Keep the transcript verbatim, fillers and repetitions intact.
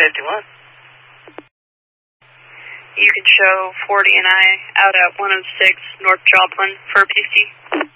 fifty-one. You can show forty and I out at one oh six North Joplin for P C.